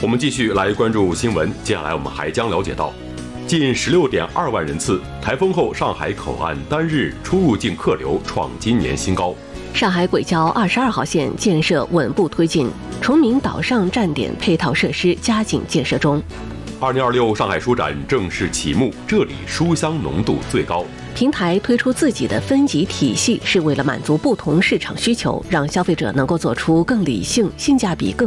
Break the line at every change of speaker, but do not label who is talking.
我们继续来关注新闻，接下来我们还将了解到，近16.2万人次，台风后上海口岸单日出入境客流创今年新高。
上海轨交22号线建设稳步推进，崇明岛上站点配套设施加紧建设中。
2026上海书展正式启幕，这里书香浓度最高。
平台推出自己的分级体系，是为了满足不同市场需求，让消费者能够做出更理性、性价比更